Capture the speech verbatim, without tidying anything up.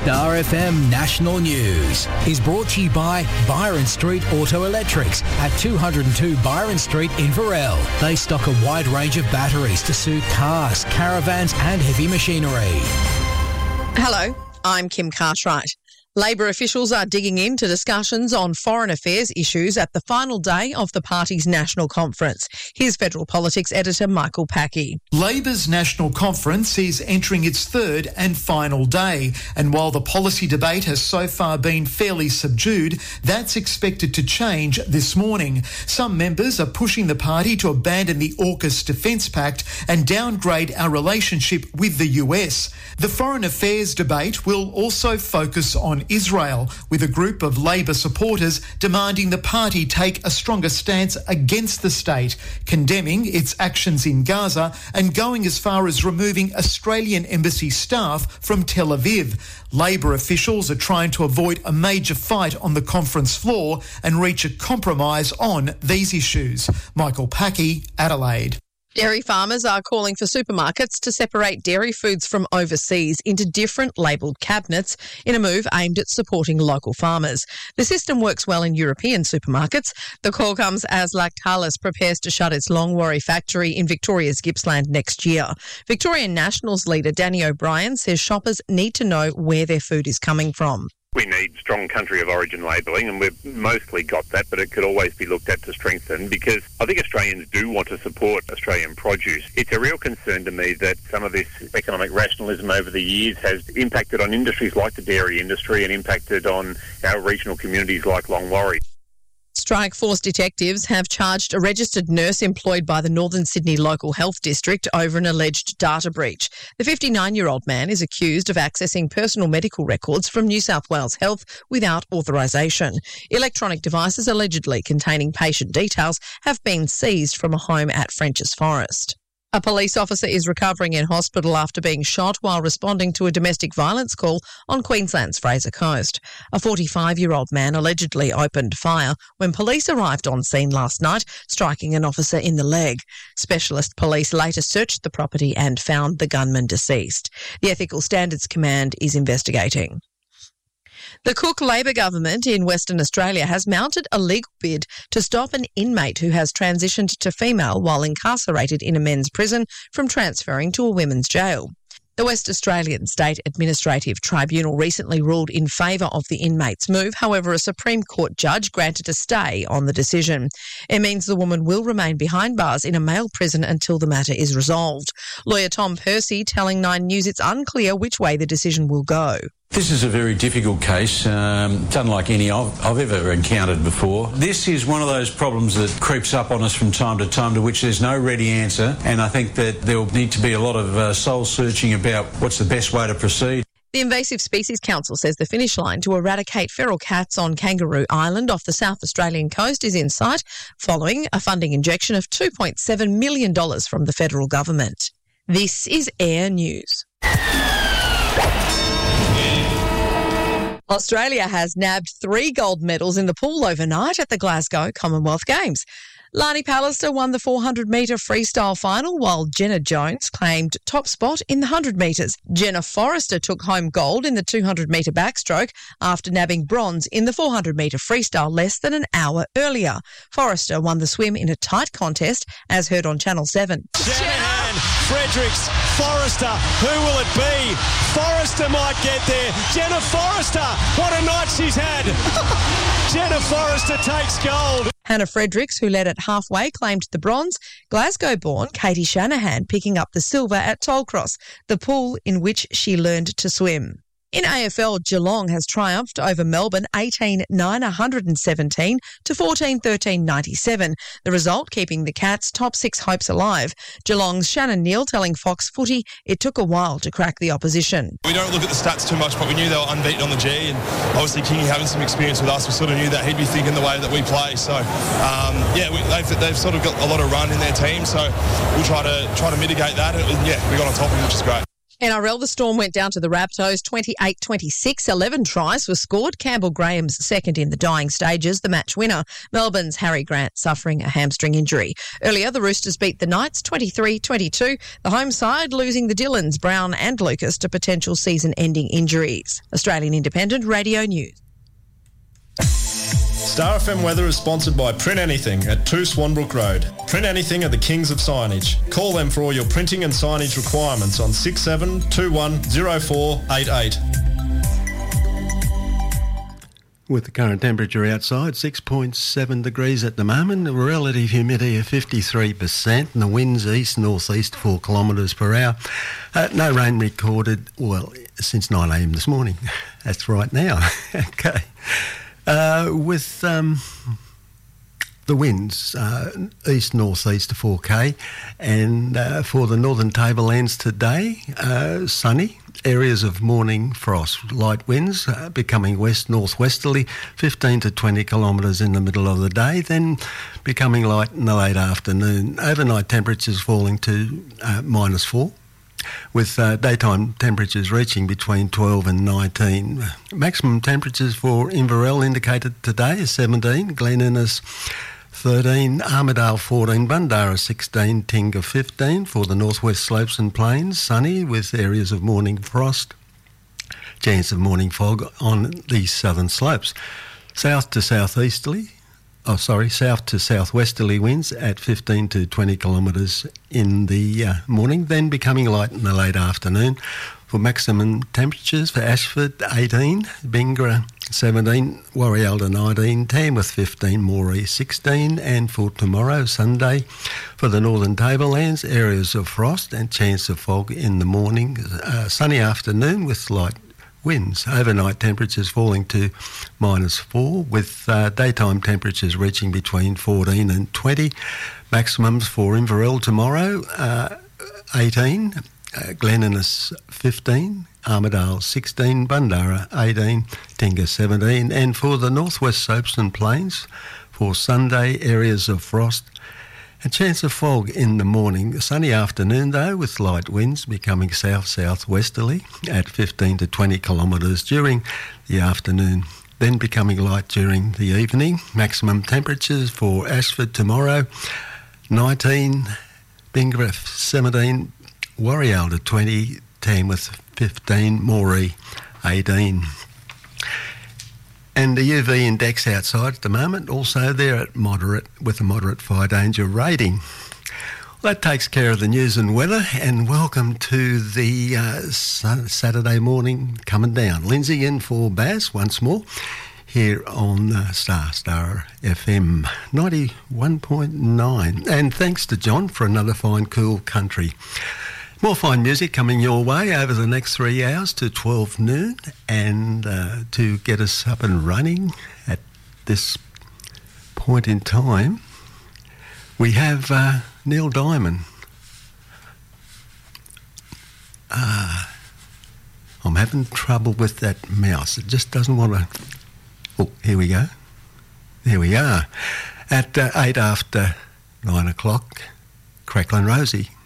Star F M National News is brought to you by Byron Street Auto Electrics at two oh two Byron Street in Varel. They stock a wide range of batteries to suit cars, caravans and heavy machinery. Hello, I'm Kim Cartwright. Labor officials are digging into discussions on foreign affairs issues at the final day of the party's national conference. Here's Federal Politics editor Michael Packey. Labor's national conference is entering its third and final day, and while the policy debate has so far been fairly subdued, that's expected to change this morning. Some members are pushing the party to abandon the AUKUS Defence Pact and downgrade our relationship with the U S. The foreign affairs debate will also focus on Israel, with a group of Labor supporters demanding the party take a stronger stance against the state, condemning its actions in Gaza and going as far as removing Australian embassy staff from Tel Aviv. Labor officials are trying to avoid a major fight on the conference floor and reach a compromise on these issues. Michael Packey, Adelaide. Dairy farmers are calling for supermarkets to separate dairy foods from overseas into different labelled cabinets in a move aimed at supporting local farmers. The system works well in European supermarkets. The call comes as Lactalis prepares to shut its Longwarry factory in Victoria's Gippsland next year. Victorian Nationals leader Danny O'Brien says shoppers need to know where their food is coming from. We need strong country of origin labelling, and we've mostly got that, but it could always be looked at to strengthen, because I think Australians do want to support Australian produce. It's a real concern to me that some of this economic rationalism over the years has impacted on industries like the dairy industry and impacted on our regional communities like Longwarry. Strike Force detectives have charged a registered nurse employed by the Northern Sydney Local Health District over an alleged data breach. The fifty-nine-year-old man is accused of accessing personal medical records from New South Wales Health without authorisation. Electronic devices allegedly containing patient details have been seized from a home at Frenchs Forest. A police officer is recovering in hospital after being shot while responding to a domestic violence call on Queensland's Fraser Coast. A forty-five-year-old man allegedly opened fire when police arrived on scene last night, striking an officer in the leg. Specialist police later searched the property and found the gunman deceased. The Ethical Standards Command is investigating. The Cook Labor government in Western Australia has mounted a legal bid to stop an inmate who has transitioned to female while incarcerated in a men's prison from transferring to a women's jail. The West Australian State Administrative Tribunal recently ruled in favour of the inmate's move. However, a Supreme Court judge granted a stay on the decision. It means the woman will remain behind bars in a male prison until the matter is resolved. Lawyer Tom Percy telling Nine News it's unclear which way the decision will go. This is a very difficult case. Um, it's unlike any I've, I've ever encountered before. This is one of those problems that creeps up on us from time to time, to which there's no ready answer, and I think that there will need to be a lot of uh, soul-searching about what's the best way to proceed. The Invasive Species Council says the finish line to eradicate feral cats on Kangaroo Island off the South Australian coast is in sight, following a funding injection of two point seven million dollars from the federal government. This is Air News. Australia has nabbed three gold medals in the pool overnight at the Glasgow Commonwealth Games. Lani Pallister won the four hundred metre freestyle final, while Jenna Jones claimed top spot in the one hundred metres. Jenna Forrester took home gold in the two hundred metre backstroke after nabbing bronze in the four hundred metre freestyle less than an hour earlier. Forrester won the swim in a tight contest, as heard on Channel seven. Shanahan, Fredericks, Forrester, who will it be? Forrester might get there. Jenna Forrester, what a night she's had. Jenna Forrester takes gold. Hannah Fredericks, who led at halfway, claimed the bronze. Glasgow-born Katie Shanahan picking up the silver at Tollcross, the pool in which she learned to swim. In A F L, Geelong has triumphed over Melbourne eighteen nine one hundred seventeen to fourteen thirteen ninety-seven, the result keeping the Cats' top six hopes alive. Geelong's Shannon Neal telling Fox Footy it took a while to crack the opposition. We don't look at the stats too much, but we knew they were unbeaten on the G, and obviously Kingy having some experience with us, we sort of knew that he'd be thinking the way that we play. So, um, yeah, we, they've, they've sort of got a lot of run in their team, so we'll try to try to mitigate that. And, yeah, we got on top of them, which is great. N R L, the Storm went down to the Raptos twenty-eight twenty-six. eleven tries were scored. Campbell Graham's second in the dying stages, the match winner. Melbourne's Harry Grant suffering a hamstring injury. Earlier, the Roosters beat the Knights twenty-three twenty-two. The home side losing the Dillons, Brown and Lucas to potential season-ending injuries. Australian Independent Radio News. Star F M weather is sponsored by Print Anything at two Swanbrook Road. Print Anything are the kings of signage. Call them for all your printing and signage requirements on six seven two one zero four eight eight. With the current temperature outside, six point seven degrees at the moment, the relative humidity of fifty-three percent, and the winds east-northeast four kilometres per hour. Uh, no rain recorded, well, since nine a m this morning. That's right now. Okay. Uh, with um, the winds uh, east-northeast to four K, and uh, for the northern tablelands today, uh, sunny, areas of morning frost, light winds uh, becoming west-northwesterly, fifteen to twenty kilometres in the middle of the day, then becoming light in the late afternoon. Overnight temperatures falling to uh, minus four. With uh, daytime temperatures reaching between twelve and nineteen. Maximum temperatures for Inverell indicated today is seventeen, Glen Innes thirteen, Armidale fourteen, Bundarra sixteen, Tingha fifteen. For the northwest slopes and plains, sunny with areas of morning frost. Chance of morning fog on the southern slopes. South to southeasterly. Oh, sorry, south to southwesterly winds at fifteen to twenty kilometres in the uh, morning, then becoming light in the late afternoon. For maximum temperatures for Ashford, eighteen, Bingra, seventeen, Warrialda, nineteen, Tamworth, fifteen, Moree, sixteen, and for tomorrow, Sunday, for the northern tablelands, areas of frost and chance of fog in the morning. Uh, sunny afternoon with light winds. Overnight temperatures falling to minus four, with uh, daytime temperatures reaching between fourteen and twenty. Maximums for Inverell tomorrow, uh, eighteen, uh, Glen Innes fifteen, Armidale sixteen, Bundarra eighteen, Tingha seventeen, and for the northwest slopes and plains, for Sunday, areas of frost. A chance of fog in the morning. Sunny afternoon, though, with light winds becoming south-southwesterly at fifteen to twenty kilometres during the afternoon, then becoming light during the evening. Maximum temperatures for Ashford tomorrow, nineteen, Bingra seventeen, Warrialda twenty, Tamworth fifteen, Moree eighteen. And the U V index outside at the moment, also there at moderate, with a moderate fire danger rating. Well, that takes care of the news and weather, and welcome to the uh, Saturday morning coming down. Lindsay in for Baz once more here on uh, Star, Star F M ninety-one point nine. And thanks to John for another fine, cool country. More fine music coming your way over the next three hours to twelve noon, and uh, to get us up and running at this point in time, we have uh, Neil Diamond. Uh, I'm having trouble with that mouse. It just doesn't want to... Oh, here we go. There we are. At uh, eight after nine o'clock, Cracklin' Rosie.